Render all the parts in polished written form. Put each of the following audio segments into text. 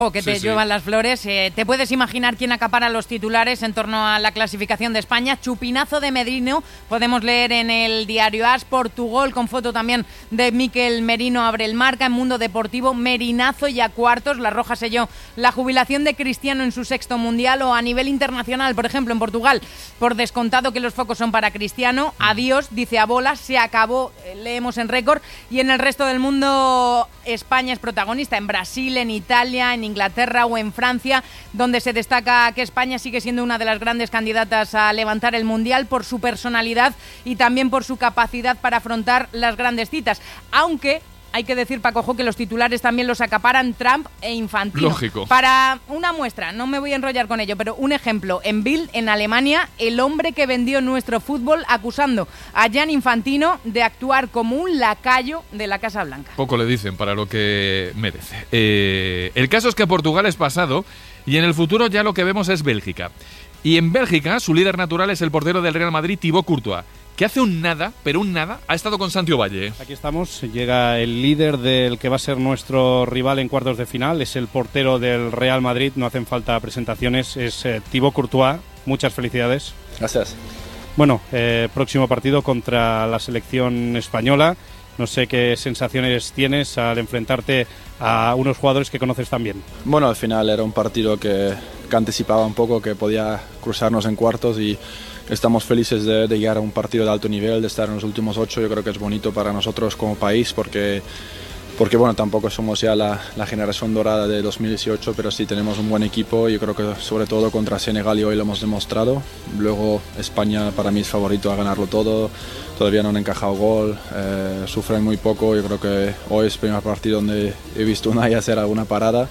Que te lluevan las flores. ¿Te puedes imaginar quién acapara los titulares en torno a la clasificación de España? Chupinazo de Merino, podemos leer en el diario AS. Portugal, con foto también de Mikel Merino, abre el marca. En Mundo Deportivo, Merinazo ya cuartos. La Roja selló la jubilación de Cristiano en su 6º mundial. O a nivel internacional, por ejemplo, en Portugal, por descontado que los focos son para Cristiano. Adiós, dice Abola, se acabó, leemos en Récord. Y en el resto del mundo, España es protagonista. En Brasil, en Italia, en Inglaterra o en Francia, donde se destaca que España sigue siendo una de las grandes candidatas a levantar el Mundial por su personalidad y también por su capacidad para afrontar las grandes citas. Aunque hay que decir, Paco, que los titulares también los acaparan Trump e Infantino. Lógico. Para una muestra, no me voy a enrollar con ello, pero un ejemplo. En Bild, en Alemania, el hombre que vendió nuestro fútbol acusando a Gianni Infantino de actuar como un lacayo de la Casa Blanca. Poco le dicen para lo que merece. El caso es que Portugal es pasado y en el futuro ya lo que vemos es Bélgica. Y en Bélgica su líder natural es el portero del Real Madrid, Thibaut Courtois, que hace un nada, ha estado con Santi Ovalle. Aquí estamos, llega el líder del que va a ser nuestro rival en cuartos de final, es el portero del Real Madrid, no hacen falta presentaciones, es Thibaut Courtois, muchas felicidades. Gracias. Bueno, próximo partido contra la selección española, no sé qué sensaciones tienes al enfrentarte a unos jugadores que conoces tan bien. Bueno, al final era un partido que anticipaba un poco que podía cruzarnos en cuartos y estamos felices de llegar a un partido de alto nivel, de estar en los últimos 8. Yo creo que es bonito para nosotros como país porque bueno, tampoco somos ya la generación dorada de 2018, pero sí tenemos un buen equipo. Yo creo que sobre todo contra Senegal y hoy lo hemos demostrado. Luego España para mí es favorito a ganarlo todo. Todavía no han encajado gol, sufren muy poco. Yo creo que hoy es el primer partido donde he visto Unai hacer alguna parada.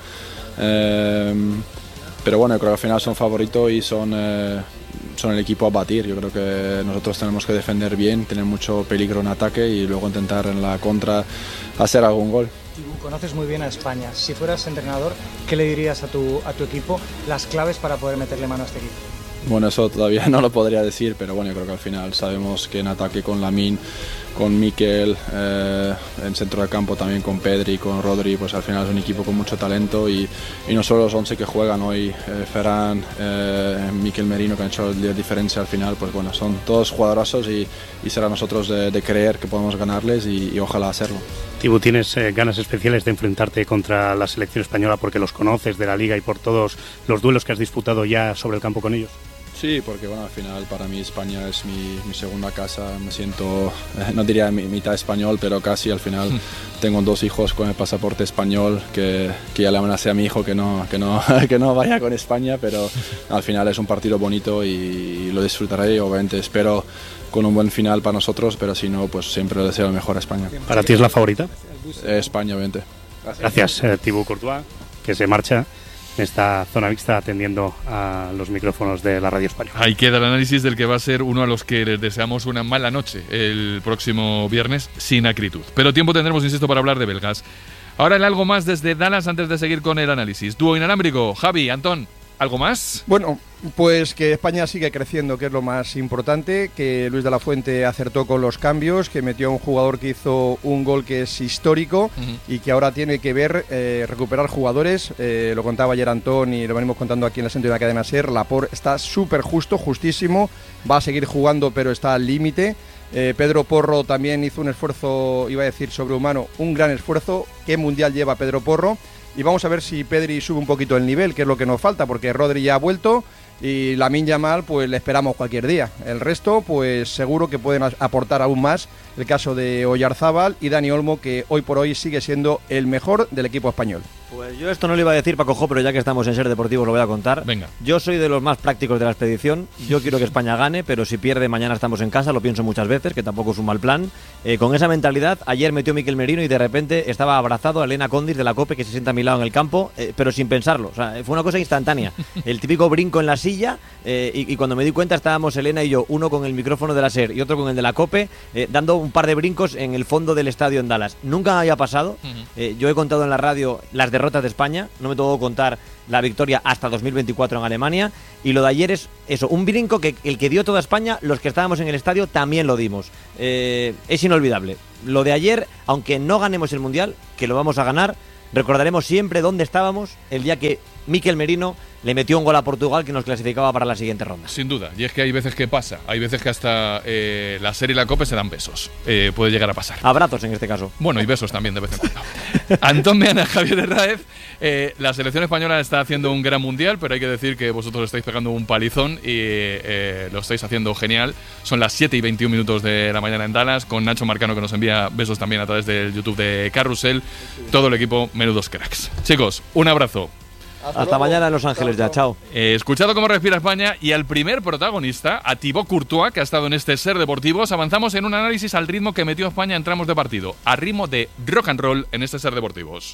Pero bueno, yo creo que al final son favoritos y son el equipo a batir. Yo creo que nosotros tenemos que defender bien, tener mucho peligro en ataque y luego intentar en la contra hacer algún gol. Conoces muy bien a España. Si fueras entrenador, ¿qué le dirías a tu equipo las claves para poder meterle mano a este equipo? Bueno, eso todavía no lo podría decir, pero bueno, yo creo que al final sabemos que en ataque con Lamine, con Mikel, en centro de campo también con Pedri, con Rodri, pues al final es un equipo con mucho talento y no solo los 11 que juegan hoy, Ferran, Mikel Merino, que han hecho la diferencia al final, pues bueno, son todos jugadorazos y será a nosotros de creer que podemos ganarles y ojalá hacerlo. Tibu, ¿tienes ganas especiales de enfrentarte contra la selección española porque los conoces de la Liga y por todos los duelos que has disputado ya sobre el campo con ellos? Sí, porque bueno, al final para mí España es mi segunda casa, me siento, no diría mitad español, pero casi al final. Tengo 2 hijos con el pasaporte español que ya le amenacé a mi hijo que no vaya con España, pero al final es un partido bonito y lo disfrutaré y obviamente espero con un buen final para nosotros, pero si no, pues siempre le deseo lo mejor a España. ¿Para ti es la favorita? España, obviamente. Gracias, Thibaut Courtois, que se marcha en esta zona mixta atendiendo a los micrófonos de la radio española. Ahí queda el análisis del que va a ser uno a los que les deseamos una mala noche el próximo viernes sin acritud. Pero tiempo tendremos, insisto, para hablar de belgas. Ahora el algo más desde Dallas antes de seguir con el análisis. Dúo inalámbrico, Javi, Antón, ¿algo más? Bueno, pues que España sigue creciendo, que es lo más importante, que Luis de la Fuente acertó con los cambios, que metió a un jugador que hizo un gol que es histórico y que ahora tiene que ver recuperar jugadores. Lo contaba ayer Antón y lo venimos contando aquí en la Centro de la Cadena SER. Laporte está súper justísimo, va a seguir jugando pero está al límite. Pedro Porro también hizo un esfuerzo, iba a decir sobrehumano, un gran esfuerzo. ¿Qué mundial lleva Pedro Porro? Y vamos a ver si Pedri sube un poquito el nivel, que es lo que nos falta, porque Rodri ya ha vuelto y Lamine Yamal pues le esperamos cualquier día. El resto pues seguro que pueden aportar aún más, el caso de Oyarzábal y Dani Olmo, que hoy por hoy sigue siendo el mejor del equipo español. Pues yo esto no lo iba a decir, Paco, pero ya que estamos en Ser Deportivos lo voy a contar. Venga. Yo soy de los más prácticos de la expedición. Yo quiero que España gane, pero si pierde mañana estamos en casa, lo pienso muchas veces, que tampoco es un mal plan. Con esa mentalidad, ayer metió Mikel Merino y de repente estaba abrazado a Elena Condis de la COPE, que se sienta a mi lado en el campo, pero sin pensarlo. O sea, fue una cosa instantánea. El típico brinco en la silla y cuando me di cuenta estábamos Elena y yo, uno con el micrófono de la SER y otro con el de la COPE, dando un par de brincos en el fondo del estadio en Dallas. Nunca había pasado. Yo he contado en la radio las derrotas de España, no me tocó contar la victoria hasta 2024 en Alemania, y lo de ayer es eso, un brinco que el que dio toda España, los que estábamos en el estadio también lo dimos. Es inolvidable. Lo de ayer, aunque no ganemos el Mundial, que lo vamos a ganar, Recordaremos siempre dónde estábamos el día que Mikel Merino le metió un gol a Portugal que nos clasificaba para la siguiente ronda. Sin duda, y es que hay veces que pasa, hay veces que hasta la serie y la Copa se dan besos, puede llegar a pasar. Abrazos en este caso. Bueno, y besos también de vez en cuando. Antón Meana, Javier Herráez, la selección española está haciendo un gran mundial, pero hay que decir que vosotros estáis pegando un palizón y lo estáis haciendo genial. Son las 7:21 de la mañana en Dallas, con Nacho Marcano que nos envía besos también a través del YouTube de Carrusel. Todo el equipo, menudos cracks. Chicos, un abrazo. Hasta mañana en Los Ángeles ya, chao. Escuchado cómo respira España y al primer protagonista, a Thibaut Courtois, que ha estado en este Ser Deportivos, avanzamos en un análisis al ritmo que metió España en tramos de partido, a ritmo de rock and roll en este Ser Deportivos.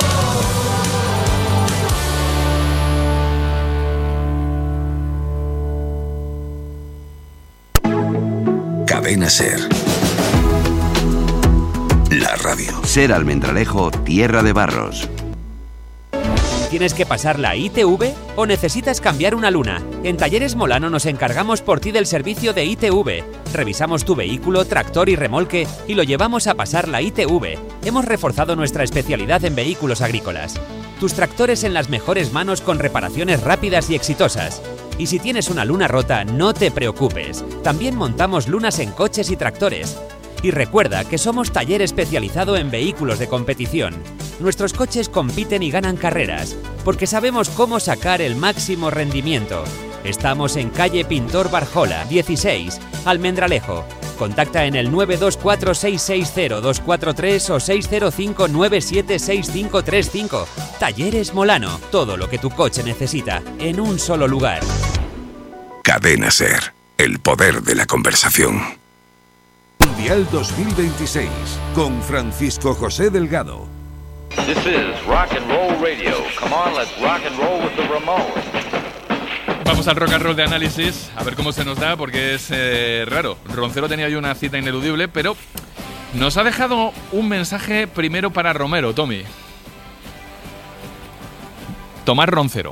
Cadena Ser. La radio. Ser Almendralejo, tierra de barros. ¿Tienes que pasar la ITV o necesitas cambiar una luna? En Talleres Molano nos encargamos por ti del servicio de ITV. Revisamos tu vehículo, tractor y remolque y lo llevamos a pasar la ITV. Hemos reforzado nuestra especialidad en vehículos agrícolas. Tus tractores en las mejores manos con reparaciones rápidas y exitosas. Y si tienes una luna rota, no te preocupes. También montamos lunas en coches y tractores. Y recuerda que somos taller especializado en vehículos de competición. Nuestros coches compiten y ganan carreras, porque sabemos cómo sacar el máximo rendimiento. Estamos en calle Pintor Barjola, 16, Almendralejo. Contacta en el 924-660-243 o 605-976535. Talleres Molano, todo lo que tu coche necesita, en un solo lugar. Cadena Ser, el poder de la conversación. Mundial 2026, con Francisco José Delgado. This is Rock and Roll Radio. Come on, let's rock and roll with the Ramones. Vamos al rock and roll de análisis, a ver cómo se nos da, porque es raro. Roncero tenía yo una cita ineludible, pero nos ha dejado un mensaje primero para Romero, Tommy. Tomás Roncero.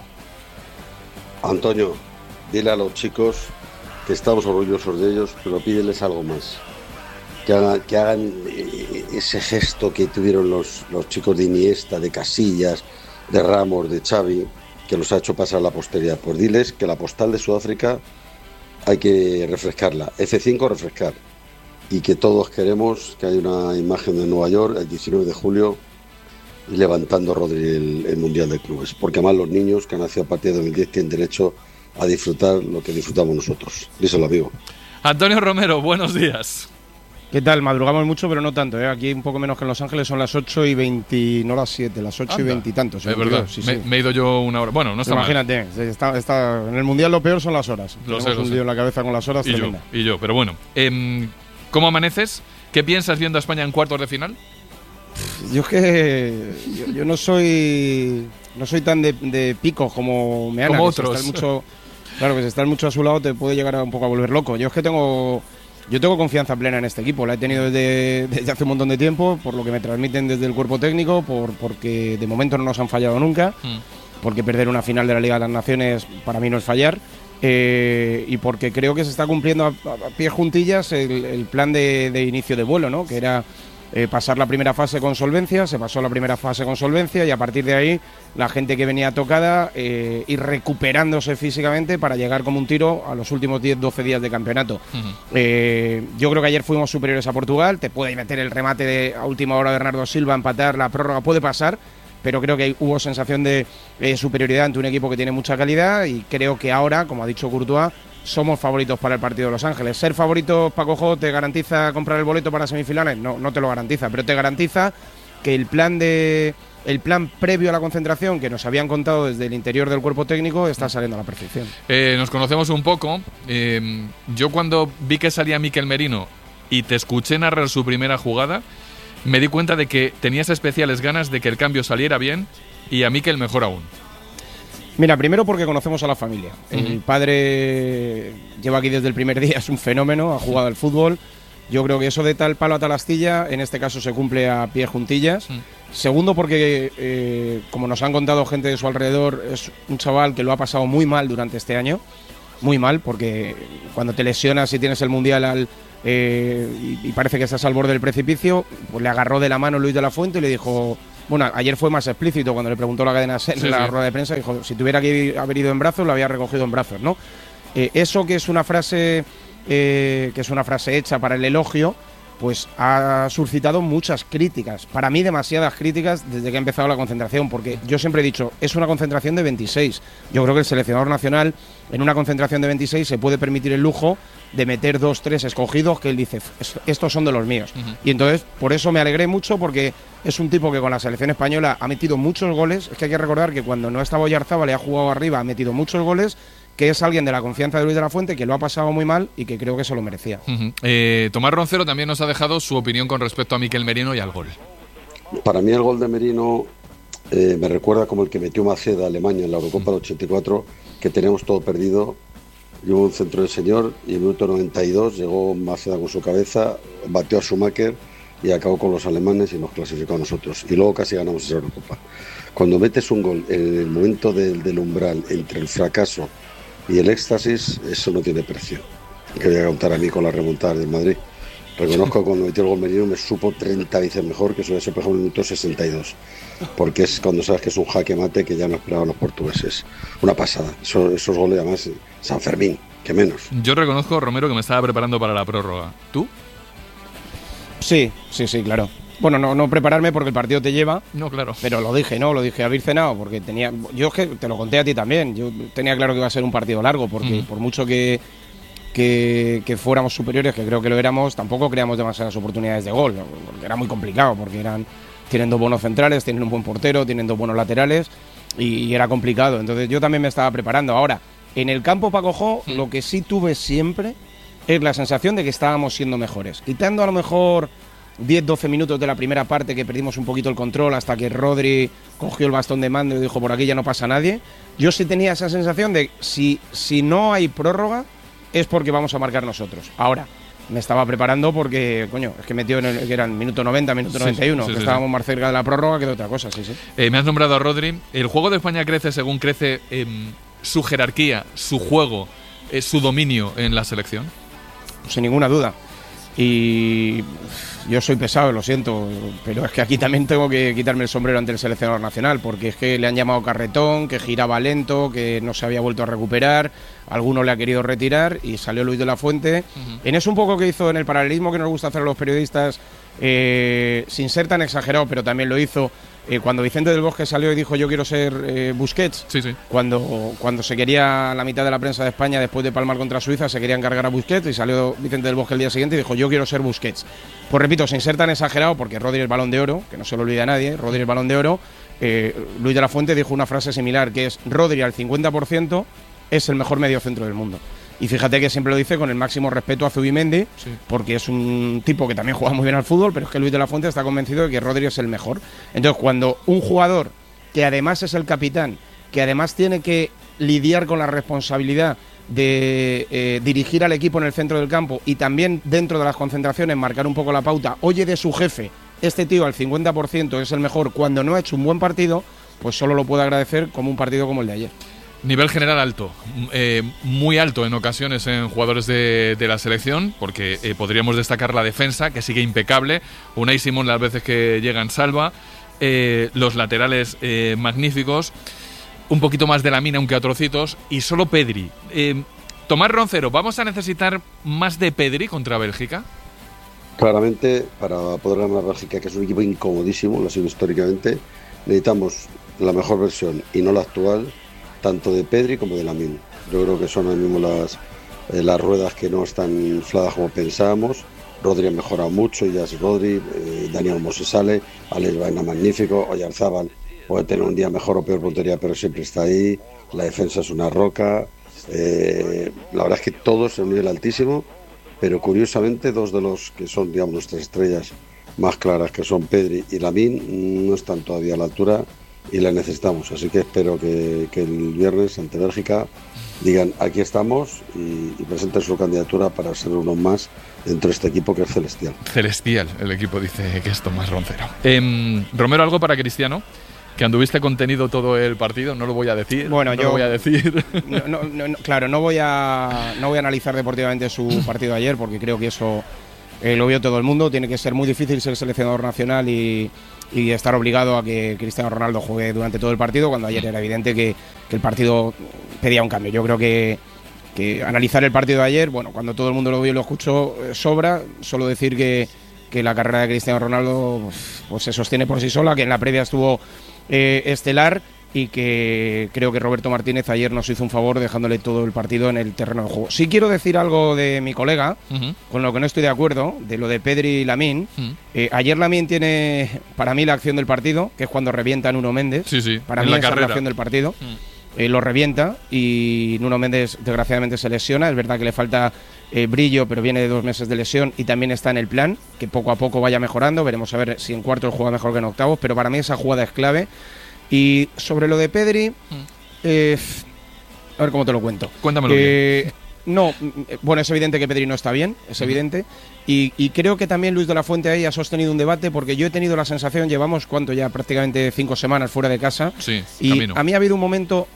Antonio, dile a los chicos que estamos orgullosos de ellos, pero pídeles algo más. Que hagan ese gesto que tuvieron los chicos de Iniesta, de Casillas, de Ramos, de Xavi, que nos ha hecho pasar la posteridad. Pues diles que la postal de Sudáfrica hay que refrescarla, F5 refrescar, y que todos queremos que haya una imagen de Nueva York el 19 de julio y levantando Rodri el Mundial de Clubes, porque además los niños que han nacido a partir de 2010 tienen derecho a disfrutar lo que disfrutamos nosotros. Díselo, amigo. Antonio Romero, buenos días. ¿Qué tal? Madrugamos mucho, pero no tanto, ¿eh? Aquí un poco menos que en Los Ángeles son las 8:20, no las 7, las 8:20 y tantos. Es verdad, sí. Me he ido yo una hora. Bueno, no está Imagínate, mal. Está, en el Mundial lo peor son las horas. Tenemos un lío en la cabeza con las horas. Y yo, pero bueno. ¿Cómo amaneces? ¿Qué piensas viendo a España en cuartos de final? Yo es que yo no soy tan de picos como Meana. Como otros. Claro, que si estás mucho a su lado te puede llegar un poco a volver loco. Yo es que tengo confianza plena en este equipo, la he tenido desde hace un montón de tiempo, por lo que me transmiten desde el cuerpo técnico, porque de momento no nos han fallado nunca, porque perder una final de la Liga de las Naciones para mí no es fallar, y porque creo que se está cumpliendo a pies juntillas el plan de inicio de vuelo, ¿no? Que era pasar la primera fase con solvencia. Se pasó la primera fase con solvencia y a partir de ahí la gente que venía tocada ir recuperándose físicamente para llegar como un tiro a los últimos 10-12 días de campeonato. Yo creo que ayer fuimos superiores a Portugal. Te puede meter el remate a última hora de Bernardo Silva, empatar, la prórroga puede pasar, pero creo que hubo sensación de superioridad ante un equipo que tiene mucha calidad y creo que ahora, como ha dicho Courtois, somos favoritos para el partido de Los Ángeles. ¿Ser favoritos, Paco Jo, te garantiza comprar el boleto para semifinales? No te lo garantiza, pero te garantiza que el plan previo a la concentración que nos habían contado desde el interior del cuerpo técnico está saliendo a la perfección. Nos conocemos un poco. Yo cuando vi que salía Mikel Merino y te escuché narrar su primera jugada, me di cuenta de que tenías especiales ganas de que el cambio saliera bien y a Mikel mejor aún. Mira, primero porque conocemos a la familia. El padre lleva aquí desde el primer día, es un fenómeno, ha jugado al fútbol. Yo creo que eso de tal palo a tal astilla, en este caso se cumple a pie juntillas. Segundo porque, como nos han contado gente de su alrededor, es un chaval que lo ha pasado muy mal durante este año. Muy mal, porque cuando te lesionas y tienes el Mundial y parece que estás al borde del precipicio, pues le agarró de la mano Luis de la Fuente y le dijo: Bueno, ayer fue más explícito cuando le preguntó la cadena SER en la rueda de prensa, dijo, si tuviera que haber ido en brazos, lo había recogido en brazos, ¿no? Eso que es una frase hecha para el elogio, pues ha suscitado muchas críticas, para mí demasiadas críticas desde que ha empezado la concentración, porque yo siempre he dicho, es una concentración de 26. Yo creo que el seleccionador nacional en una concentración de 26 se puede permitir el lujo de meter 2, 3 escogidos que él dice, estos son de los míos. Y entonces, por eso me alegré mucho, porque es un tipo que con la selección española ha metido muchos goles. Es que hay que recordar que cuando no estaba Oyarzábal y ha jugado arriba, ha metido muchos goles, que es alguien de la confianza de Luis de la Fuente, que lo ha pasado muy mal y que creo que se lo merecía. Tomás Roncero también nos ha dejado su opinión con respecto a Mikel Merino y al gol. Para mí el gol de Merino me recuerda como el que metió Maceda a Alemania en la Eurocopa del 84, que teníamos todo perdido. Llevó un centro del señor y en el minuto 92 llegó Maceda con su cabeza, batió a Schumacher y acabó con los alemanes y nos clasificó a nosotros. Y luego casi ganamos esa Eurocopa. Cuando metes un gol en el momento del umbral entre el fracaso y el éxtasis, eso no tiene precio. Que voy a contar a mí con la remontada del Madrid. Reconozco que cuando metió el gol Merino me supo 30 veces mejor que eso de ese, por ejemplo, en el minuto 62. Porque es cuando sabes que es un jaque mate que ya no esperaban los portugueses. Una pasada. Esos goles, además, San Fermín, que menos. Yo reconozco, Romero, que me estaba preparando para la prórroga. ¿Tú? Sí, claro. Bueno, no prepararme porque el partido te lleva. No, claro. Pero lo dije haber cenado, porque tenía. Yo es que te lo conté a ti también. Yo tenía claro que iba a ser un partido largo, porque por mucho que fuéramos superiores, que creo que lo éramos, tampoco creamos demasiadas oportunidades de gol, porque era muy complicado, porque tienen 2 buenos centrales, tienen un buen portero, tienen 2 buenos laterales, y era complicado. Entonces yo también me estaba preparando. Ahora, en el campo Paco Jo, lo que sí tuve siempre es la sensación de que estábamos siendo mejores. Quitando a lo mejor 10-12 minutos de la primera parte que perdimos un poquito el control hasta que Rodri cogió el bastón de mando y dijo por aquí ya no pasa nadie. Yo sí tenía esa sensación de si no hay prórroga es porque vamos a marcar nosotros. Ahora, me estaba preparando porque, es que metió que era en minuto 90, minuto 91, que estábamos más cerca de la prórroga que de otra cosa, me has nombrado a Rodri. ¿El juego de España crece según crece su jerarquía, su juego, su dominio en la selección? Sin ninguna duda. Y yo soy pesado, lo siento, pero es que aquí también tengo que quitarme el sombrero ante el seleccionador nacional, porque es que le han llamado carretón, que giraba lento, que no se había vuelto a recuperar, alguno le ha querido retirar y salió Luis de la Fuente. En eso un poco que hizo en el paralelismo que nos gusta hacer a los periodistas, sin ser tan exagerado, pero también lo hizo cuando Vicente del Bosque salió y dijo yo quiero ser Busquets. Cuando se quería, la mitad de la prensa de España después de palmar contra Suiza se querían cargar a Busquets, y salió Vicente del Bosque el día siguiente y dijo yo quiero ser Busquets. Pues repito, sin ser tan exagerado, porque Rodri es Balón de Oro, que no se lo olvida a nadie, Rodri es Balón de Oro. Luis de la Fuente dijo una frase similar, que es Rodri al 50% es el mejor mediocentro del mundo. Y fíjate que siempre lo dice con el máximo respeto a Zubimendi, porque es un tipo que también juega muy bien al fútbol, pero es que Luis de la Fuente está convencido de que Rodri es el mejor. Entonces, cuando un jugador que además es el capitán, que además tiene que lidiar con la responsabilidad de dirigir al equipo en el centro del campo y también dentro de las concentraciones marcar un poco la pauta, oye de su jefe, este tío al 50% es el mejor cuando no ha hecho un buen partido, pues solo lo puede agradecer como un partido como el de ayer. Nivel general alto, muy alto en ocasiones en jugadores de la selección, porque podríamos destacar la defensa, que sigue impecable. Unai Simón las veces que llegan salva, los laterales magníficos, un poquito más de la mina, aunque a trocitos, y solo Pedri. Tomás Roncero, ¿vamos a necesitar más de Pedri contra Bélgica? Claramente, para poder ganar a Bélgica, que es un equipo incomodísimo, lo ha sido históricamente, necesitamos la mejor versión y no la actual, tanto de Pedri como de Lamine. Yo creo que son ahora mismo las ruedas que no están infladas como pensábamos. Rodri ha mejorado mucho, ya es Rodri, Dani Olmo se sale, Alex Baena magnífico, Oyarzábal puede tener un día mejor o peor puntería, pero siempre está ahí, la defensa es una roca, la verdad es que todos en un nivel altísimo, pero curiosamente 2 de los que son, digamos, nuestras estrellas más claras, que son Pedri y Lamine, no están todavía a la altura y la necesitamos, así que espero que el viernes ante Bélgica digan aquí estamos y presenten su candidatura para ser uno más dentro de este equipo que es celestial. Celestial, el equipo dice que es Tomás Roncero. Romero, ¿algo para Cristiano? Que anduviste contenido todo el partido, no lo voy a decir. Bueno, no lo voy a decir. Claro, no voy a analizar deportivamente su partido de ayer, porque creo que eso lo vio todo el mundo. Tiene que ser muy difícil ser seleccionador nacional y y estar obligado a que Cristiano Ronaldo juegue durante todo el partido, cuando ayer era evidente que el partido pedía un cambio. Yo creo que analizar el partido de ayer, bueno, cuando todo el mundo lo vio y lo escuchó, sobra. Solo decir que la carrera de Cristiano Ronaldo pues se sostiene por sí sola, que en la previa estuvo estelar, y que creo que Roberto Martínez ayer nos hizo un favor dejándole todo el partido en el terreno de juego. Sí quiero decir algo de mi colega, con lo que no estoy de acuerdo, de lo de Pedri y Lamine. Ayer Lamine tiene, para mí, la acción del partido, que es cuando revienta a Nuno Méndez. Sí, para mí esa es la acción del partido. Lo revienta y Nuno Méndez desgraciadamente se lesiona. Es verdad que le falta brillo, pero viene de 2 meses de lesión y también está en el plan, que poco a poco vaya mejorando. Veremos a ver si en cuartos juega mejor que en octavos, pero para mí esa jugada es clave. Y sobre lo de Pedri, a ver cómo te lo cuento. Cuéntamelo bien. No, bueno, es evidente que Pedri no está bien, es evidente. Y creo que también Luis de la Fuente ahí ha sostenido un debate, porque yo he tenido la sensación, llevamos ya prácticamente 5 semanas fuera de casa. Sí, y camino. A mí ha habido un momento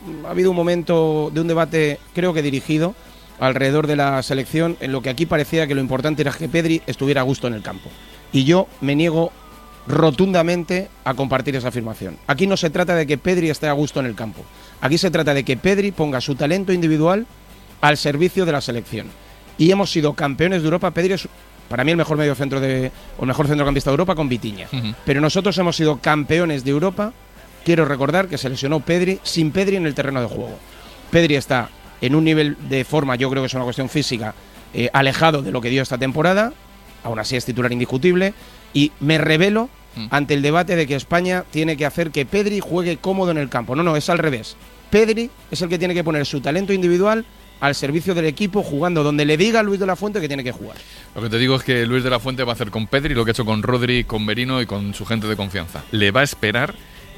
de un debate, creo que dirigido, alrededor de la selección, en lo que aquí parecía que lo importante era que Pedri estuviera a gusto en el campo. Y yo me niego rotundamente a compartir esa afirmación. Aquí no se trata de que Pedri esté a gusto en el campo. Aquí se trata de que Pedri ponga su talento individual al servicio de la selección. Y hemos sido campeones de Europa. Pedri es, para mí, el mejor mediocentro o el mejor centrocampista de Europa, con Vitinha. Pero nosotros hemos sido campeones de Europa. Quiero recordar que se lesionó Pedri, sin Pedri en el terreno de juego. Pedri está en un nivel de forma, yo creo que es una cuestión física, alejado de lo que dio esta temporada. Aún así es titular indiscutible. Y me rebelo ante el debate de que España tiene que hacer que Pedri juegue cómodo en el campo. No, es al revés. Pedri es el que tiene que poner su talento individual al servicio del equipo, jugando donde le diga a Luis de la Fuente que tiene que jugar. Lo que te digo es que Luis de la Fuente va a hacer con Pedri lo que ha hecho con Rodri, con Merino y con su gente de confianza. Le va a esperar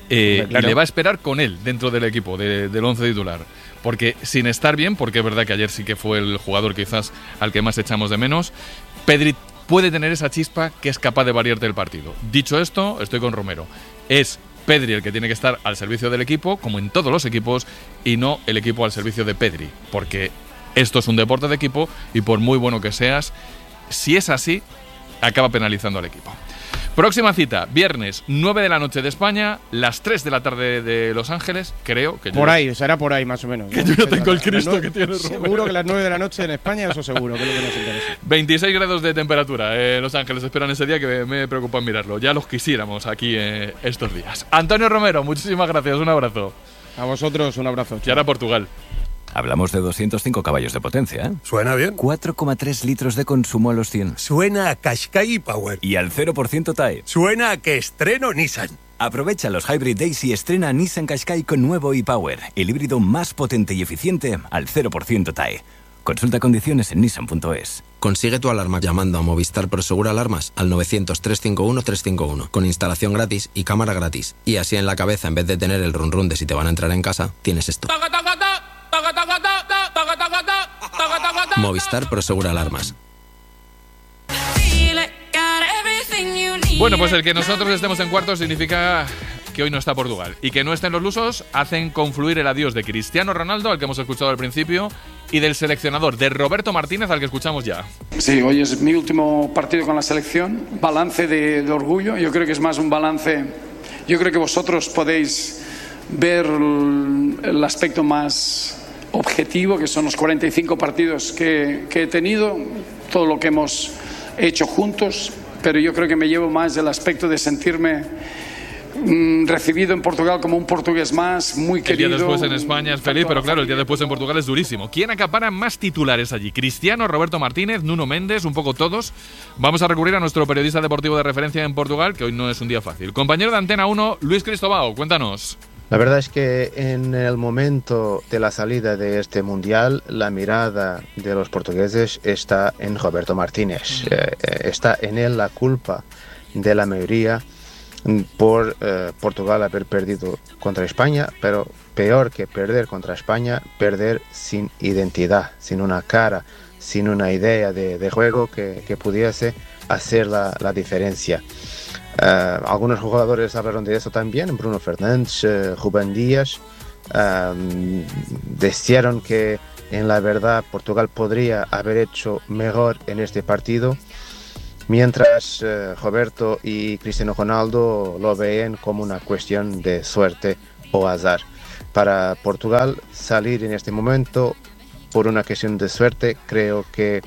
y le va a esperar con él dentro del equipo, del 11 titular. Porque sin estar bien, porque es verdad que ayer sí que fue el jugador quizás al que más echamos de menos, Pedri puede tener esa chispa que es capaz de variarte el partido. Dicho esto, estoy con Romero. Es Pedri el que tiene que estar al servicio del equipo, como en todos los equipos, y no el equipo al servicio de Pedri. Porque esto es un deporte de equipo y por muy bueno que seas, si es así, acaba penalizando al equipo. Próxima cita, viernes, 9 de la noche de España, las 3 de la tarde de Los Ángeles, creo que por ahí, será por ahí más o menos. Que yo no tengo el Cristo que tiene Romero. Seguro que las 9 de la noche en España, eso seguro, que es lo que nos interesa. 26 grados de temperatura en Los Ángeles, esperan ese día, que me preocupa en mirarlo. Ya los quisiéramos aquí estos días. Antonio Romero, muchísimas gracias, un abrazo. A vosotros, un abrazo. Y ahora Portugal. Hablamos de 205 caballos de potencia, ¿eh? Suena bien. 4,3 litros de consumo a los 100. Suena a Qashqai Power. Y al 0% TAE. Suena a que estreno Nissan. Aprovecha los Hybrid Days y estrena Nissan Qashqai con nuevo e-Power, el híbrido más potente y eficiente al 0% TAE. Consulta condiciones en nissan.es. Consigue tu alarma llamando a Movistar Prosegur Alarmas al 900-351-351, con instalación gratis y cámara gratis. Y así en la cabeza, en vez de tener el run run de si te van a entrar en casa, tienes esto. Movistar Prosegur Alarmas. Bueno, pues el que nosotros estemos en cuartos significa que hoy no está Portugal. Y que no estén los lusos hacen confluir el adiós de Cristiano Ronaldo, al que hemos escuchado al principio, y del seleccionador, de Roberto Martínez, al que escuchamos ya. Sí, hoy es mi último partido con la selección. Balance de orgullo. Yo creo que es más un balance. Yo creo que vosotros podéis ver el aspecto más objetivo, que son los 45 partidos que he tenido, todo lo que hemos hecho juntos, pero yo creo que me llevo más del aspecto de sentirme recibido en Portugal como un portugués más, muy querido. El día después en España es feliz, pero claro, el día después en Portugal es durísimo. ¿Quién acapara más titulares allí? Cristiano, Roberto Martínez, Nuno Méndez, un poco todos. Vamos a recurrir a nuestro periodista deportivo de referencia en Portugal, que hoy no es un día fácil. Compañero de Antena 1, Luis Cristobao, cuéntanos. La verdad es que en el momento de la salida de este mundial, la mirada de los portugueses está en Roberto Martínez. Está en él la culpa de la mayoría por Portugal haber perdido contra España, pero peor que perder contra España, perder sin identidad, sin una cara, sin una idea de juego que pudiese hacer la diferencia. Algunos jugadores hablaron de eso también, Bruno Fernández, Rubén Díaz, decían que en la verdad Portugal podría haber hecho mejor en este partido. mientras Roberto y Cristiano Ronaldo lo ven como una cuestión de suerte o azar. Para Portugal, salir en este momento por una cuestión de suerte creo que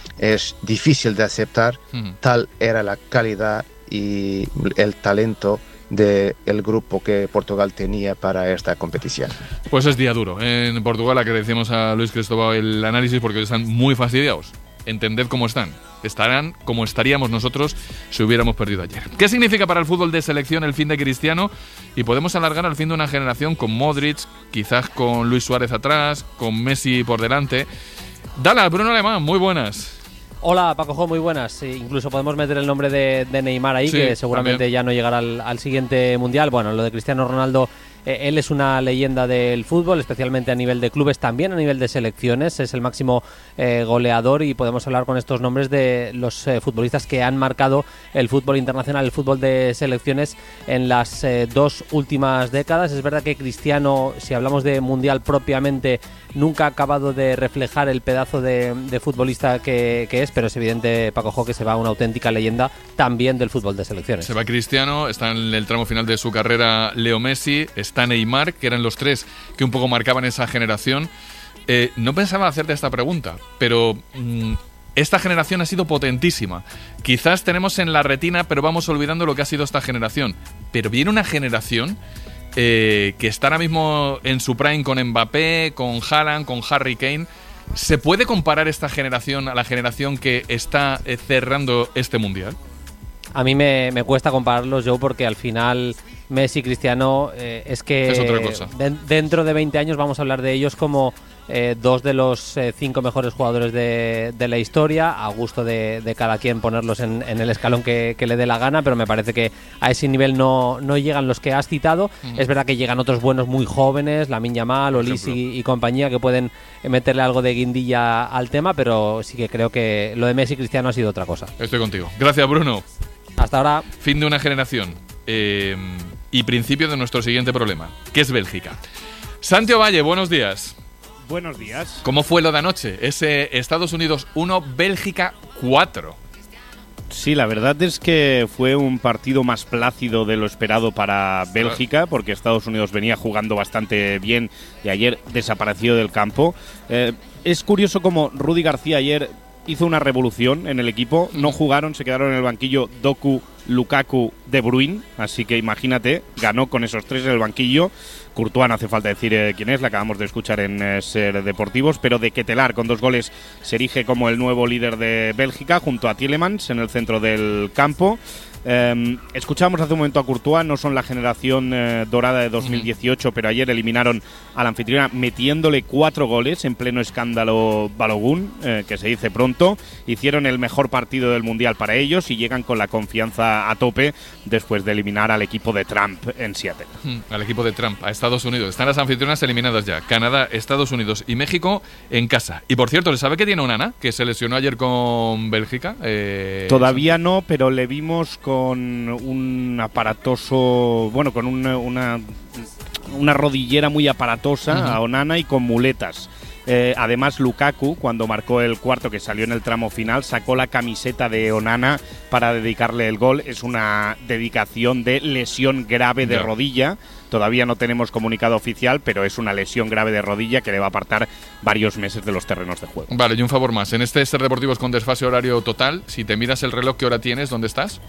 es difícil de aceptar. Tal era la calidad y el talento del grupo que Portugal tenía para esta competición. Pues es día duro en Portugal. Agradecemos a Luis Cristóbal el análisis porque están muy fastidiados. Entended cómo están. Estarán como estaríamos nosotros si hubiéramos perdido ayer. ¿Qué significa para el fútbol de selección el fin de Cristiano? Y podemos alargar al fin de una generación con Modric, quizás con Luis Suárez atrás, con Messi por delante. Dala, Bruno Alemán, muy buenas. Hola, Paco, muy buenas. Sí, incluso podemos meter el nombre de Neymar ahí, sí, que seguramente también ya no llegará al siguiente Mundial. Bueno, lo de Cristiano Ronaldo, él es una leyenda del fútbol, especialmente a nivel de clubes, también a nivel de selecciones. Es el máximo goleador y podemos hablar con estos nombres de los futbolistas que han marcado el fútbol internacional, el fútbol de selecciones en las 2 últimas décadas. Es verdad que Cristiano, si hablamos de Mundial propiamente, nunca ha acabado de reflejar el pedazo de futbolista que es, pero es evidente, Paco, que se va una auténtica leyenda también del fútbol de selecciones. Se va Cristiano, está en el tramo final de su carrera Leo Messi, está Neymar, que eran los 3 que un poco marcaban esa generación. No pensaba hacerte esta pregunta, pero esta generación ha sido potentísima. Quizás tenemos en la retina, pero vamos olvidando lo que ha sido esta generación. Pero viene una generación que está ahora mismo en su prime con Mbappé, con Haaland, con Harry Kane. ¿Se puede comparar esta generación a la generación que está cerrando este Mundial? A mí me cuesta compararlos, Joe, porque al final Messi y Cristiano es que es otra cosa. Dentro de 20 años vamos a hablar de ellos como 2 de los 5 mejores jugadores de la historia, a gusto de cada quien ponerlos en el escalón que le dé la gana, pero me parece que a ese nivel no llegan los que has citado. Es verdad que llegan otros buenos muy jóvenes, Lamine Yamal, Olise y compañía, que pueden meterle algo de guindilla al tema, pero sí que creo que lo de Messi y Cristiano ha sido otra cosa. Estoy contigo. Gracias, Bruno. Hasta ahora. Fin de una generación y principio de nuestro siguiente problema, que es Bélgica. Santi Ovalle, buenos días. Buenos días. ¿Cómo fue lo de anoche? Ese Estados Unidos 1, Bélgica 4. Sí, la verdad es que fue un partido más plácido de lo esperado para Bélgica, porque Estados Unidos venía jugando bastante bien y ayer desapareció del campo. Es curioso cómo Rudy García ayer hizo una revolución en el equipo. No jugaron, se quedaron en el banquillo Doku, Lukaku, De Bruyne, así que imagínate, ganó con esos 3 en el banquillo. Courtois, no hace falta decir quién es, la acabamos de escuchar en Ser Deportivos, pero De Ketelaar con 2 goles se erige como el nuevo líder de Bélgica junto a Tielemans en el centro del campo. Escuchamos hace un momento a Courtois, no son la generación dorada de 2018, pero ayer eliminaron a la anfitriona metiéndole 4 goles en pleno escándalo Balogun, que se dice pronto. Hicieron el mejor partido del Mundial para ellos y llegan con la confianza a tope después de eliminar al equipo de Trump en Seattle. Al equipo de Trump, a Estados Unidos. Están las anfitrionas eliminadas ya, Canadá, Estados Unidos y México en casa. Y por cierto, ¿le sabe que tiene una Ana que se lesionó ayer con Bélgica? Todavía no, pero le vimos con un aparatoso, bueno, con una rodillera muy aparatosa a Onana y con muletas. Además, Lukaku, cuando marcó el cuarto, que salió en el tramo final, sacó la camiseta de Onana para dedicarle el gol. Es una dedicación de lesión grave de rodilla. Todavía no tenemos comunicado oficial, pero es una lesión grave de rodilla que le va a apartar varios meses de los terrenos de juego. Vale, y un favor más. En este Ser Deportivos con desfase horario total, si te miras el reloj, ¿qué hora tienes? ¿Dónde estás?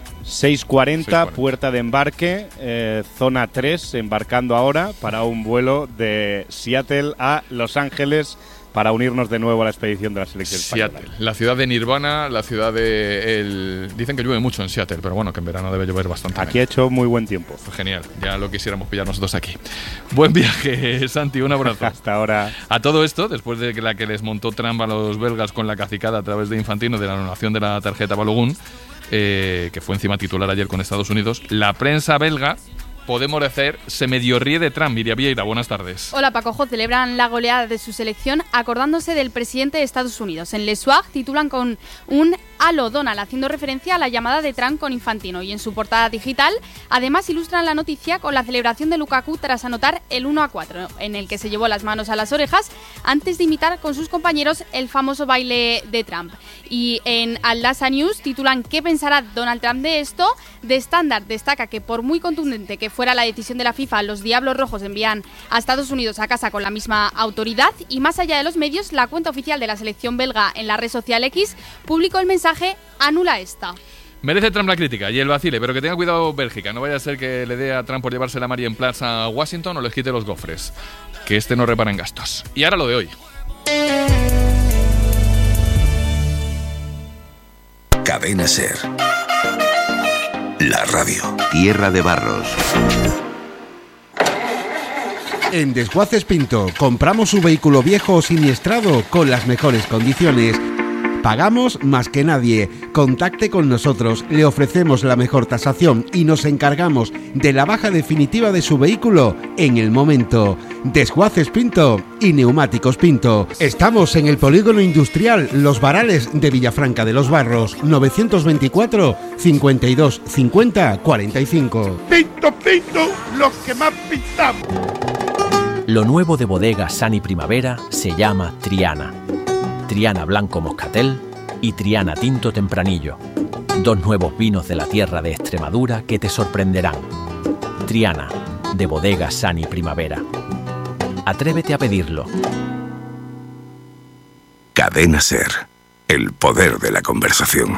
6:40, puerta de embarque, zona 3, embarcando ahora para un vuelo de Seattle a Los Ángeles para unirnos de nuevo a la expedición de la selección española. Seattle, la ciudad de Nirvana, la ciudad de... Dicen que llueve mucho en Seattle, pero bueno, que en verano debe llover bastante. Aquí ha hecho muy buen tiempo. Genial, ya lo quisiéramos pillar nosotros aquí. Buen viaje, Santi, un abrazo. Hasta ahora. A todo esto, después de la que les montó Trump a los belgas con la cacicada a través de Infantino de la anulación de la tarjeta Balogun, que fue encima titular ayer con Estados Unidos, la prensa belga, podemos decir, se medio ríe de Trump. Miriam Vieira, buenas tardes. Hola, Pacojo. Celebran la goleada de su selección acordándose del presidente de Estados Unidos. En Le Soir titulan con un Allo Donald, haciendo referencia a la llamada de Trump con Infantino. Y en su portada digital, además ilustran la noticia con la celebración de Lukaku tras anotar el 1-4, en el que se llevó las manos a las orejas antes de imitar con sus compañeros el famoso baile de Trump. Y en Al-Asa News titulan ¿qué pensará Donald Trump de esto? The Standard destaca que por muy contundente que fuera la decisión de la FIFA, los Diablos Rojos envían a Estados Unidos a casa con la misma autoridad. Y más allá de los medios, la cuenta oficial de la selección belga en la red social X publicó el mensaje «Anula esta». Merece Trump la crítica y el vacile, pero que tenga cuidado Bélgica. No vaya a ser que le dé a Trump por llevarse la Mary en Plaza a Washington o les quite los gofres. Que este no repara en gastos. Y ahora lo de hoy. Cadena SER. La radio. Tierra de Barros. En Desguaces Pinto compramos su vehículo viejo o siniestrado con las mejores condiciones. Pagamos más que nadie. Contacte con nosotros, le ofrecemos la mejor tasación y nos encargamos de la baja definitiva de su vehículo en el momento. Desguaces Pinto y Neumáticos Pinto. Estamos en el Polígono Industrial Los Varales de Villafranca de los Barros, 924 52 50 45. Pinto, Pinto, los que más pintamos. Lo nuevo de Bodega Sani Primavera se llama Triana. Triana Blanco Moscatel y Triana Tinto Tempranillo. 2 nuevos vinos de la tierra de Extremadura que te sorprenderán. Triana, de Bodega Sani Primavera. Atrévete a pedirlo. Cadena SER. El poder de la conversación.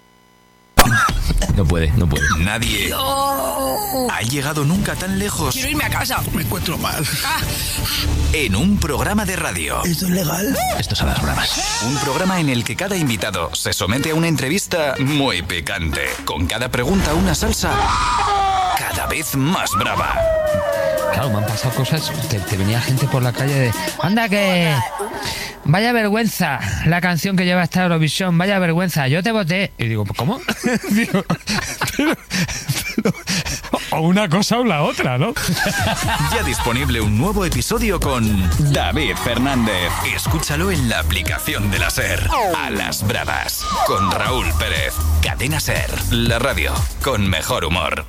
No puede. Nadie ha llegado nunca tan lejos. Quiero irme a casa. Me encuentro mal. En un programa de radio. ¿Esto es legal? Esto es a las bravas. Un programa en el que cada invitado se somete a una entrevista muy picante. Con cada pregunta una salsa cada vez más brava. Claro, me han pasado cosas. Te venía gente por la calle de... ¡Anda que... Vaya vergüenza la canción que lleva esta Eurovisión! Vaya vergüenza, yo te voté. Y digo, ¿cómo? Digo, pero, o una cosa o la otra, ¿no? Ya disponible un nuevo episodio con David Fernández. Escúchalo en la aplicación de la SER. A las bravas, con Raúl Pérez. Cadena SER, la radio con mejor humor.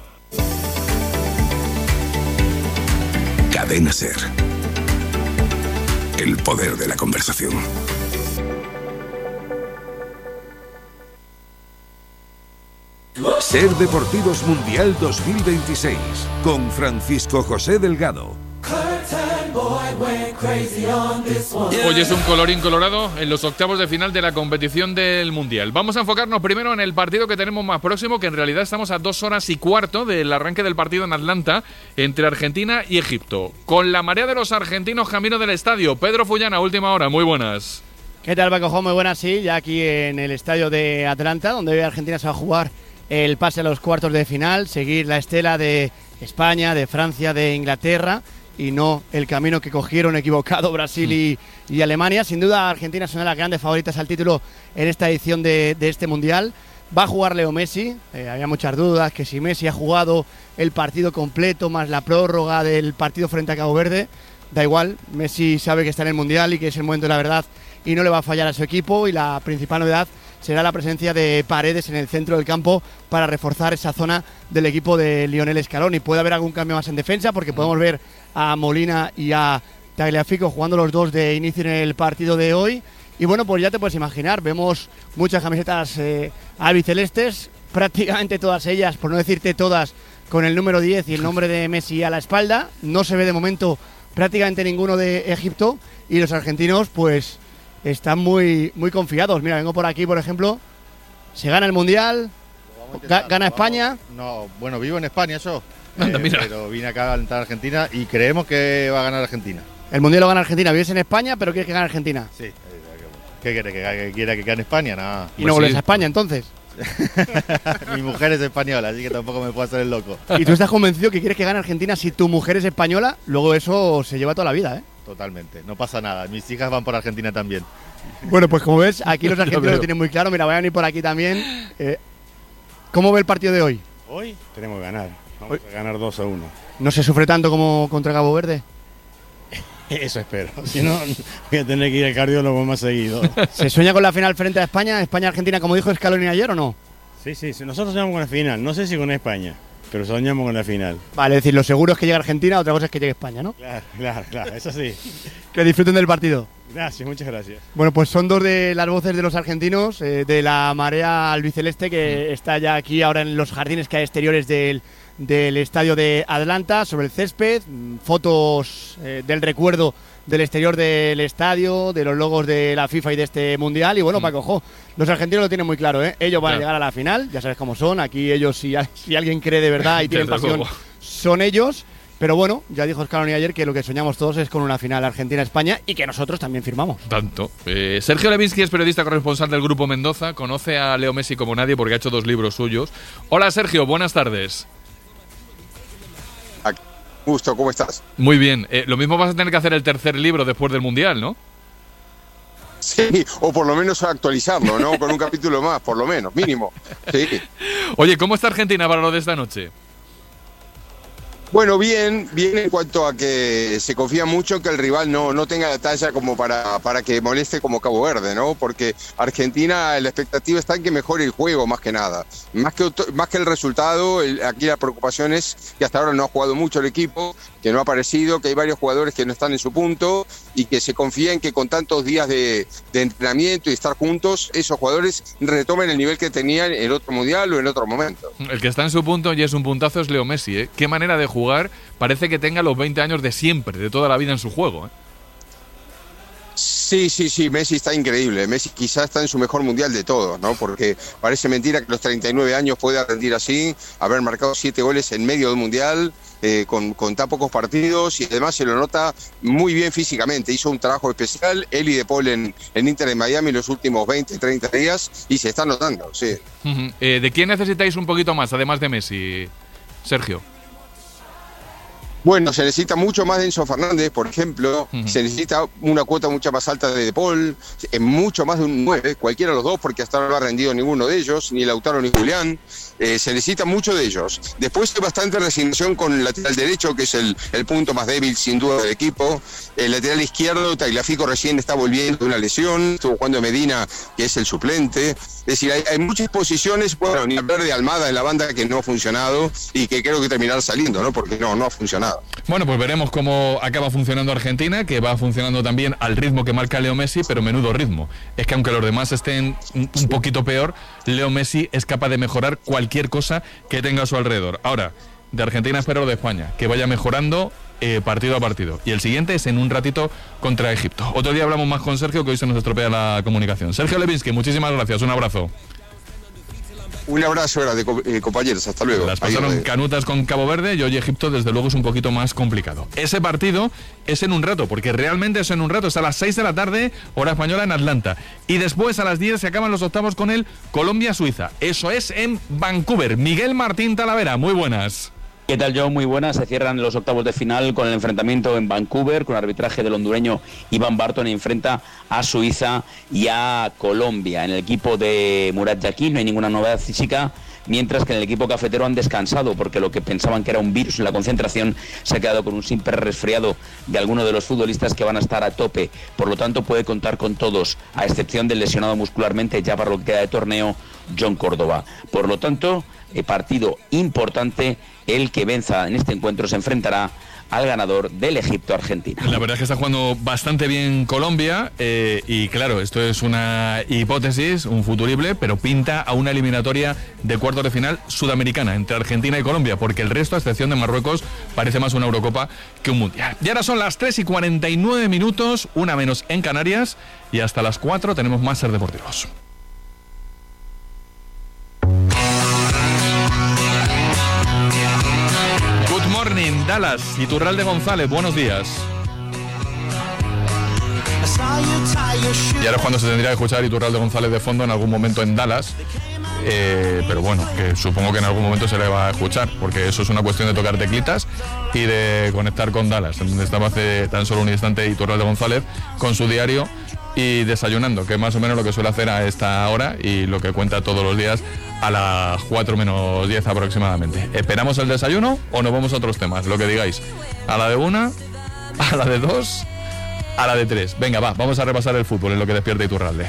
Cadena SER. El poder de la conversación. SER Deportivos Mundial 2026 con Francisco José Delgado. Hoy es un colorín colorado en los octavos de final de la competición del Mundial. Vamos a enfocarnos primero en el partido que tenemos más próximo, que en realidad estamos a 2 horas y cuarto del arranque del partido en Atlanta entre Argentina y Egipto. Con la marea de los argentinos camino del estadio. Pedro Fullana, última hora, muy buenas. ¿Qué tal, Paco? Muy buenas, sí, ya aquí en el estadio de Atlanta, donde hoy Argentina se va a jugar el pase a los cuartos de final, seguir la estela de España, de Francia, de Inglaterra, y no el camino que cogieron equivocado Brasil y Alemania. Sin duda Argentina es una de las grandes favoritas al título en esta edición de este Mundial. Va a jugar Leo Messi, había muchas dudas que si Messi ha jugado el partido completo más la prórroga del partido frente a Cabo Verde, da igual, Messi sabe que está en el Mundial y que es el momento de la verdad y no le va a fallar a su equipo, y la principal novedad será la presencia de Paredes en el centro del campo para reforzar esa zona del equipo de Lionel Scaloni. Puede haber algún cambio más en defensa porque podemos ver a Molina y a Tagliafico jugando los dos de inicio en el partido de hoy. Y bueno, pues ya te puedes imaginar, vemos muchas camisetas albicelestes, prácticamente todas ellas, por no decirte todas, con el número 10 y el nombre de Messi a la espalda. No se ve de momento prácticamente ninguno de Egipto, y los argentinos pues están muy confiados. Mira, vengo por aquí, por ejemplo, se gana el Mundial, gana España. No, bueno, vivo en España, eso. Anda, mira. Pero vine acá a alentar a Argentina y creemos que va a ganar Argentina. El Mundial lo gana Argentina. Vives en España, pero quieres que gane Argentina. Sí. ¿Qué quiere? ¿Que quiera que gane España? Nada. ¿Y no vuelves a España entonces? Mi mujer es española, así que tampoco me puedo hacer el loco. ¿Y tú estás convencido que quieres que gane Argentina si tu mujer es española? Luego eso se lleva toda la vida, ¿eh? Totalmente, no pasa nada. Mis hijas van por Argentina también. Bueno, pues como ves, aquí los argentinos lo tienen muy claro. Mira, voy a venir por aquí también. ¿Cómo ve el partido de hoy? Hoy tenemos que ganar. Vamos a ganar 2-1. ¿No se sufre tanto como contra Cabo Verde? Eso espero. Si no, voy a tener que ir al cardiólogo más seguido. ¿Se sueña con la final frente a España? ¿España-Argentina, como dijo Scaloni ayer, o no? Sí, nosotros soñamos con la final. No sé si con España, pero soñamos con la final. Vale, es decir, lo seguro es que llegue Argentina, otra cosa es que llegue España, ¿no? Claro, eso sí. Que disfruten del partido. Gracias, muchas gracias. Bueno, pues son dos de las voces de los argentinos, de la marea albiceleste, que está ya aquí ahora en los jardines que hay exteriores del estadio de Atlanta, sobre el césped, fotos del recuerdo del exterior del estadio, de los logos de la FIFA y de este Mundial. Y bueno, Paco, ojo, los argentinos lo tienen muy claro, ¿eh? Ellos van a llegar a la final, ya sabes cómo son. Aquí ellos, si alguien cree de verdad y tienen pasión, son ellos. Pero bueno, ya dijo Scaloni ayer que lo que soñamos todos es con una final Argentina-España y que nosotros también firmamos. Tanto. Sergio Levinsky es periodista corresponsal del Grupo Mendoza, conoce a Leo Messi como nadie porque ha hecho 2 libros suyos. Hola Sergio, buenas tardes. Gusto, ¿cómo estás? Muy bien. Lo mismo vas a tener que hacer el 3er libro después del Mundial, ¿no? Sí, o por lo menos actualizarlo, ¿no? Con un capítulo más, por lo menos, mínimo. Sí. Oye, ¿cómo está Argentina para lo de esta noche? Bueno, bien en cuanto a que se confía mucho en que el rival no tenga la talla como para que moleste como Cabo Verde, ¿no? Porque Argentina, la expectativa está en que mejore el juego más que nada. Más que el resultado, aquí la preocupación es que hasta ahora no ha jugado mucho el equipo, que no ha aparecido, que hay varios jugadores que no están en su punto y que se confía en que con tantos días de entrenamiento y estar juntos, esos jugadores retomen el nivel que tenían en otro mundial o en otro momento. El que está en su punto y es un puntazo es Leo Messi, ¿eh? Qué manera de jugar. Parece que tenga los 20 años de siempre, de toda la vida en su juego, ¿eh? Sí, Messi está increíble. Messi quizás está en su mejor mundial de todos, ¿no? Porque parece mentira que a los 39 años pueda rendir así, haber marcado 7 goles en medio del mundial, con tan pocos partidos, y además se lo nota muy bien físicamente. Hizo un trabajo especial, él y De Paul en Inter de Miami los últimos 20, 30 días, y se está notando, sí. ¿De quién necesitáis un poquito más, además de Messi, Sergio? Bueno, se necesita mucho más de Enzo Fernández, por ejemplo. Se necesita una cuota mucho más alta de Paul, mucho más de un 9, cualquiera de los dos, porque hasta ahora no ha rendido ninguno de ellos, ni Lautaro ni Julián. Se necesita mucho de ellos. Después hay bastante resignación con el lateral derecho, que es el punto más débil sin duda del equipo. El lateral izquierdo, Tagliafico recién está volviendo de una lesión, estuvo jugando Medina, que es el suplente. Es decir, hay muchas posiciones, bueno, ni hablar de Almada en la banda, que no ha funcionado y que creo que terminará saliendo, ¿no? Porque no ha funcionado. Bueno, pues veremos cómo acaba funcionando Argentina, que va funcionando también al ritmo que marca Leo Messi, pero menudo ritmo. Es que aunque los demás estén un poquito peor, Leo Messi es capaz de mejorar cualquier cosa que tenga a su alrededor. Ahora, de Argentina espero lo de España, que vaya mejorando partido a partido. Y el siguiente es en un ratito contra Egipto. Otro día hablamos más con Sergio, que hoy se nos estropea la comunicación. Sergio Levinsky, muchísimas gracias, un abrazo. Un abrazo grande, compañeros, hasta luego. Las pasaron canutas con Cabo Verde y hoy Egipto desde luego es un poquito más complicado. Ese partido es en un rato, porque realmente es en un rato, es a las 6 de la tarde, hora española en Atlanta. Y después a las 10 se acaban los octavos con el Colombia-Suiza. Eso es en Vancouver. Miguel Martín Talavera, muy buenas. ¿Qué tal, Joe? Muy buenas. Se cierran los octavos de final con el enfrentamiento en Vancouver, con el arbitraje del hondureño Iván Barton. Enfrenta a Suiza y a Colombia. En el equipo de Murat Yakin no hay ninguna novedad física, mientras que en el equipo cafetero han descansado, porque lo que pensaban que era un virus en la concentración se ha quedado con un simple resfriado de alguno de los futbolistas que van a estar a tope. Por lo tanto, puede contar con todos, a excepción del lesionado muscularmente ya para lo que queda de torneo, John Córdoba. Por lo tanto, partido importante. El que venza en este encuentro se enfrentará al ganador del Egipto-Argentina. La verdad es que está jugando bastante bien Colombia y claro, esto es una hipótesis, un futurible, pero pinta a una eliminatoria de cuartos de final sudamericana entre Argentina y Colombia, porque el resto, a excepción de Marruecos, parece más una Eurocopa que un Mundial. Y ahora son las 3:49, una menos en Canarias, y hasta las 4 tenemos más Ser Deportivos. Morning, Dallas, Iturralde González, buenos días. Y ahora es cuando se tendría que escuchar Iturralde González de fondo en algún momento en Dallas, pero bueno, que supongo que en algún momento se le va a escuchar, porque eso es una cuestión de tocar teclitas y de conectar con Dallas, en donde estaba hace tan solo un instante Iturralde González con su diario y desayunando, que es más o menos lo que suele hacer a esta hora y lo que cuenta todos los días a las 4 menos 10 aproximadamente. ¿Esperamos el desayuno o nos vamos a otros temas? Lo que digáis. A la de 1, a la de 2 a la de 3. Venga, vamos a repasar el fútbol en lo que despierta Iturralde.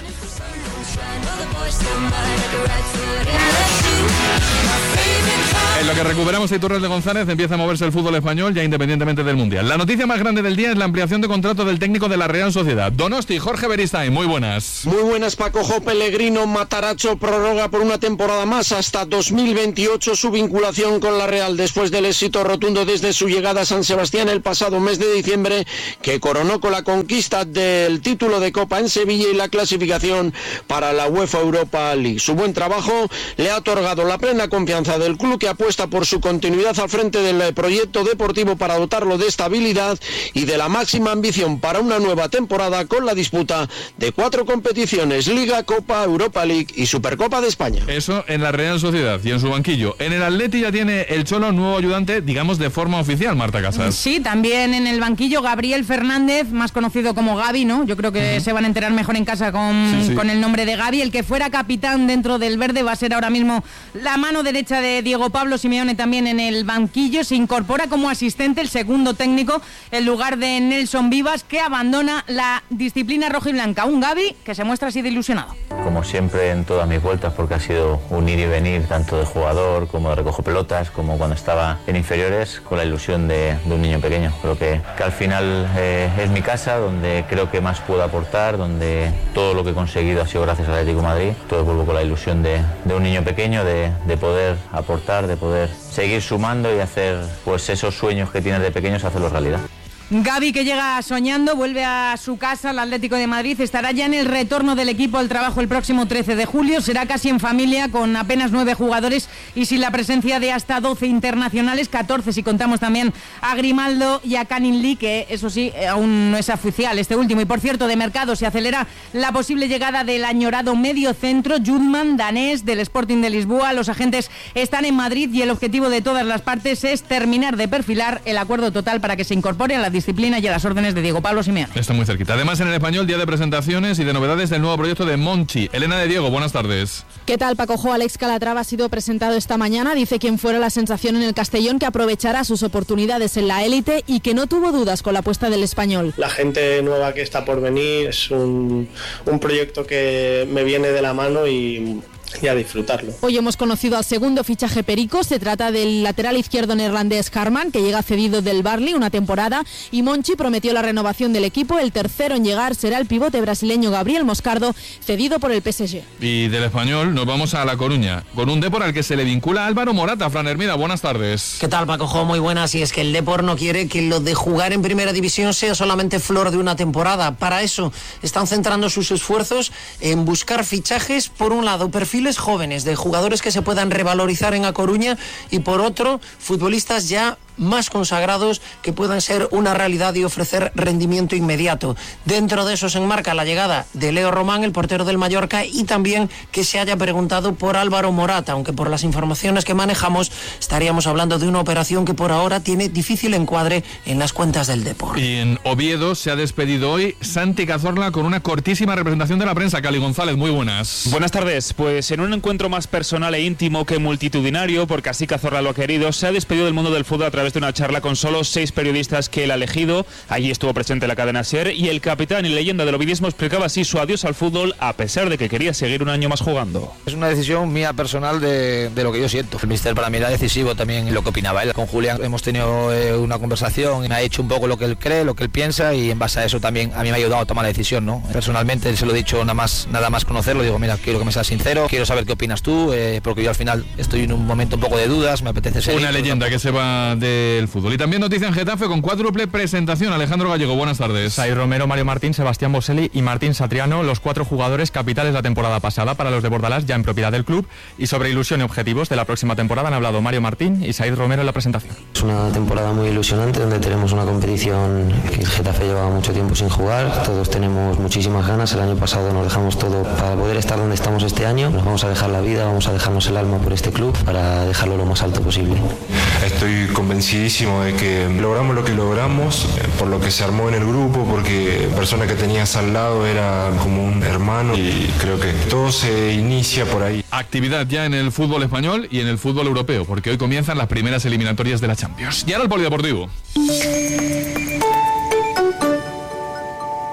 En lo que recuperamos a Iturralde González, empieza a moverse el fútbol español ya independientemente del Mundial. La noticia más grande del día es la ampliación de contrato del técnico de la Real Sociedad. Donosti, Jorge Beristain, muy buenas. Muy buenas, Paco. Pellegrino Matarazzo prorroga por una temporada más hasta 2028 su vinculación con la Real después del éxito rotundo desde su llegada a San Sebastián el pasado mes de diciembre, que coronó con la conquista del título de Copa en Sevilla y la clasificación para la UEFA Europa League. Su buen trabajo le ha otorgado la plena confianza del club, que apuesta por su continuidad al frente del proyecto deportivo para dotarlo de estabilidad y de la máxima ambición para una nueva temporada con la disputa de 4 competiciones: Liga, Copa, Europa League y Supercopa de España. Eso en la Real Sociedad y en su banquillo. En el Atleti ya tiene el Cholo nuevo ayudante, digamos de forma oficial, Marta Casas. Sí, también en el banquillo Gabriel Fernández, más conocido como Gavi, ¿no? Yo creo que se van a enterar mejor en casa con el nombre de Gavi. El que fuera capitán dentro del verde va a ser ahora mismo la mano derecha de Diego Pablo Simeone también en el banquillo. Se incorpora como asistente el segundo técnico en lugar de Nelson Vivas, que abandona la disciplina rojiblanca. Un Gavi que se muestra así de ilusionado. Como siempre en todas mis vueltas, porque ha sido un ir y venir tanto de jugador como de recojo pelotas, como cuando estaba en inferiores, con la ilusión de un niño pequeño. Creo que al final es mi casa, donde creo que más puedo aportar, donde todo lo que he conseguido ha sido gracias al Atlético de Madrid. Todo vuelvo con la ilusión de un niño pequeño, de poder aportar, de poder seguir sumando y hacer pues esos sueños que tienes de pequeños, hacerlos realidad. Gavi, que llega soñando, vuelve a su casa, al Atlético de Madrid. Estará ya en el retorno del equipo al trabajo el próximo 13 de julio. Será casi en familia, con apenas 9 jugadores y sin la presencia de hasta 12 internacionales, 14 si contamos también a Grimaldo y a Canning Lee, que eso sí, aún no es oficial este último. Y por cierto, de mercado se acelera la posible llegada del añorado medio centro, Judman, danés, del Sporting de Lisboa. Los agentes están en Madrid y el objetivo de todas las partes es terminar de perfilar el acuerdo total para que se incorpore a la disciplina y a las órdenes de Diego Pablo Simeone. Está muy cerquita. Además, en el Español, día de presentaciones y de novedades del nuevo proyecto de Monchi. Elena de Diego, buenas tardes. ¿Qué tal, Paco? Alex Calatrava ha sido presentado esta mañana. Dice quien fuera la sensación en el Castellón, que aprovechará sus oportunidades en la élite y que no tuvo dudas con la apuesta del español. La gente nueva que está por venir es un proyecto que me viene de la mano y a disfrutarlo. Hoy hemos conocido al segundo fichaje perico. Se trata del lateral izquierdo neerlandés Harman, que llega cedido del Burnley una temporada, y Monchi prometió la renovación del equipo. El tercero en llegar será el pivote brasileño Gabriel Moscardo, cedido por el PSG. Y del Español nos vamos a La Coruña, con un Depor al que se le vincula Álvaro Morata. Fran Hermida, buenas tardes. ¿Qué tal, Paco? Muy buenas. Y es que el Depor no quiere que lo de jugar en primera división sea solamente flor de una temporada. Para eso están centrando sus esfuerzos en buscar fichajes, por un lado, perfiles jóvenes de jugadores que se puedan revalorizar en A Coruña, y por otro, futbolistas ya más consagrados que puedan ser una realidad y ofrecer rendimiento inmediato. Dentro de eso se enmarca la llegada de Leo Román, el portero del Mallorca, y también que se haya preguntado por Álvaro Morata, aunque por las informaciones que manejamos estaríamos hablando de una operación que por ahora tiene difícil encuadre en las cuentas del Depor. Y en Oviedo se ha despedido hoy Santi Cazorla con una cortísima representación de la prensa. Cali González, muy buenas. Buenas tardes. Pues en un encuentro más personal e íntimo que multitudinario, porque así Cazorla lo ha querido, se ha despedido del mundo del fútbol a través de una charla con solo 6 periodistas que él ha elegido. Allí estuvo presente la cadena SER, y el capitán y leyenda del ovidismo explicaba así su adiós al fútbol, a pesar de que quería seguir un año más jugando. Es una decisión mía personal de lo que yo siento. El míster para mí era decisivo también en lo que opinaba él. Con Julián hemos tenido una conversación, me ha hecho un poco lo que él cree, lo que él piensa, y en base a eso también a mí me ha ayudado a tomar la decisión, ¿no? Personalmente se lo he dicho nada más conocerlo, digo, mira, quiero que me seas sincero, quiero saber qué opinas tú, porque yo al final estoy en un momento un poco de dudas, me apetece ser... Una leyenda que se va del fútbol. Y también noticia en Getafe con cuádruple presentación. Alejandro Gallego, buenas tardes. Sai Romero, Mario Martín, Sebastián Boselli y Martín Satriano, los 4 jugadores capitales la temporada pasada para los de Bordalás, ya en propiedad del club. Y sobre ilusión y objetivos de la próxima temporada han hablado Mario Martín y Said Romero en la presentación. Es una temporada muy ilusionante, donde tenemos una competición que el Getafe lleva mucho tiempo sin jugar. Todos tenemos muchísimas ganas. El año pasado nos dejamos todo para poder estar donde estamos este año. Nos vamos a dejar la vida, vamos a dejarnos el alma por este club para dejarlo lo más alto posible. Estoy convencidísimo de que logramos lo que logramos por lo que se armó en el grupo, porque la persona que tenías al lado era como un hermano, y creo que todo se inicia por ahí. Actividad ya en el fútbol español y en el fútbol europeo, porque hoy comienzan las primeras eliminatorias de la Champions. Y ahora el polideportivo.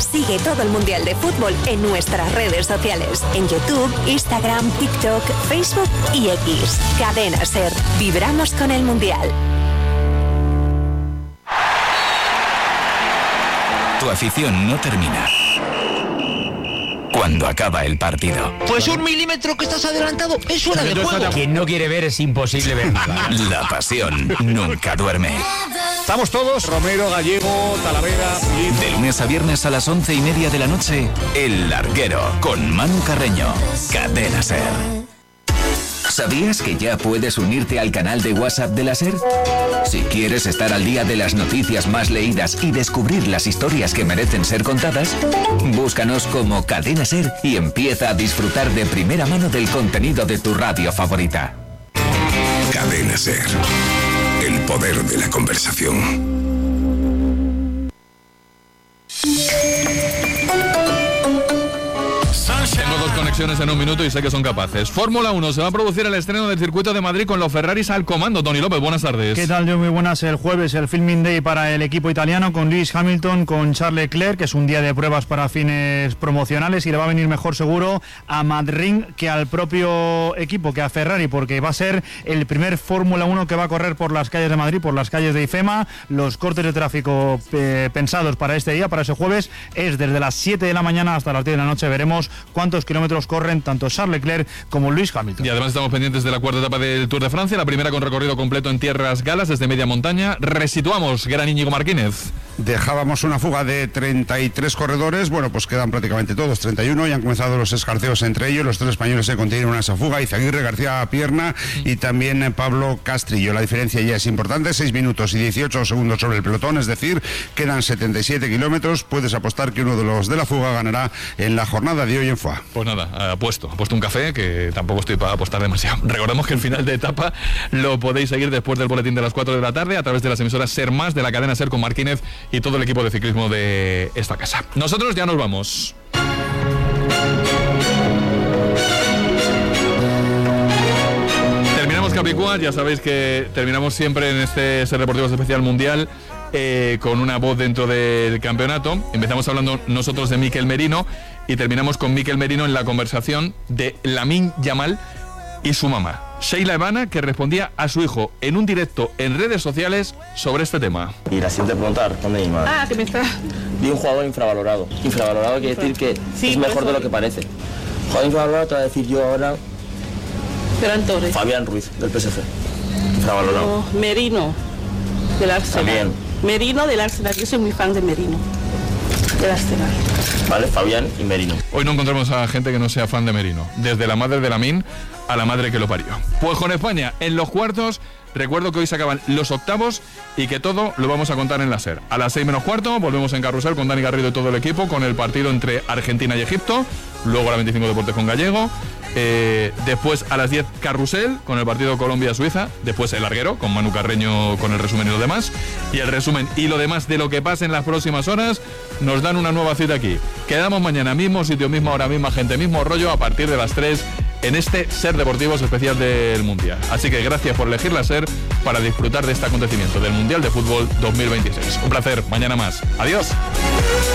Sigue todo el Mundial de Fútbol en nuestras redes sociales, en YouTube, Instagram, TikTok, Facebook y X. Cadena SER. Vibramos con el Mundial. Tu afición no termina cuando acaba el partido. Pues 1 milímetro que estás adelantado es fuera de juego. Quien no quiere ver es imposible ver. La pasión nunca duerme. Estamos todos, Romero, Gallego, Talavera, Pulido. De lunes a viernes a las 11:30 de la noche, El Larguero, con Manu Carreño. Cadena SER. ¿Sabías que ya puedes unirte al canal de WhatsApp de la SER? Si quieres estar al día de las noticias más leídas y descubrir las historias que merecen ser contadas, búscanos como Cadena SER y empieza a disfrutar de primera mano del contenido de tu radio favorita. Cadena SER. El poder de la conversación. Tengo 2 conexiones en un minuto y sé que son capaces. Fórmula 1, se va a producir el estreno del circuito de Madrid con los Ferraris al comando. Tony López, buenas tardes. ¿Qué tal? Yo muy buenas. El jueves el Filming Day para el equipo italiano con Lewis Hamilton, con Charles Leclerc, que es un día de pruebas para fines promocionales y le va a venir mejor seguro a Madrid que al propio equipo, que a Ferrari, porque va a ser el primer Fórmula 1 que va a correr por las calles de Madrid, por las calles de IFEMA. Los cortes de tráfico pensados para este día, para ese jueves, es desde las 7 de la mañana hasta las 10 de la noche. Veremos cuántos kilómetros corren tanto Charles Leclerc como Lewis Hamilton. Y además estamos pendientes de la cuarta etapa del Tour de Francia, la primera con recorrido completo en tierras galas desde media montaña. Resituamos, gran Íñigo Martínez. Dejábamos una fuga de 33 corredores, bueno, pues quedan prácticamente todos, 31, y han comenzado los escarceos entre ellos. Los 3 españoles se continúan en esa fuga, Izaguirre, García Pierna y también Pablo Castrillo. La diferencia ya es importante, 6 minutos y 18 segundos sobre el pelotón, es decir, quedan 77 kilómetros. Puedes apostar que uno de los de la fuga ganará en la jornada de hoy en FUA. Pues nada, apuesto un café, que tampoco estoy para apostar demasiado. Recordemos que el final de etapa lo podéis seguir después del boletín de las 4 de la tarde a través de las emisoras SER Más, de la cadena SER, con Martínez y todo el equipo de ciclismo de esta casa. Nosotros ya nos vamos. Terminamos Capicúa, ya sabéis que terminamos siempre en este SER Deportivos Especial Mundial con una voz dentro del campeonato. Empezamos hablando nosotros de Mikel Merino y terminamos con Mikel Merino en la conversación de Lamine Yamal y su mamá, Sheila Evana, que respondía a su hijo en un directo en redes sociales sobre este tema. Y la siguiente pregunta responde mi madre. Que me está... Vi un jugador infravalorado. Infravalorado quiere decir que sí, es mejor de lo que parece. Jugador infravalorado te voy a decir yo ahora... Ferran Torres. Fabián Ruiz, del PSG. Infravalorado. No, Merino, del Arsenal. También. Merino del Arsenal, yo soy muy fan de Merino, del Arsenal. Vale, Fabián y Merino. Hoy no encontramos a gente que no sea fan de Merino, desde la madre de Lamine a la madre que lo parió. Pues con España en los cuartos, recuerdo que hoy se acaban los octavos y que todo lo vamos a contar en la SER. A las 6 menos cuarto volvemos en Carrusel con Dani Garrido y todo el equipo, con el partido entre Argentina y Egipto, luego a la 25 Deportes con Gallego, después a las 10 Carrusel con el partido Colombia-Suiza, después el Larguero con Manu Carreño con el resumen y lo demás, y el resumen y lo demás de lo que pase en las próximas horas nos dan una nueva cita aquí. Quedamos mañana, mismo sitio, misma hora, misma gente, mismo rollo, a partir de las 3 en este SER Deportivos Especial del Mundial. Así que gracias por elegir la SER para disfrutar de este acontecimiento del Mundial de Fútbol 2026. Un placer, mañana más. Adiós.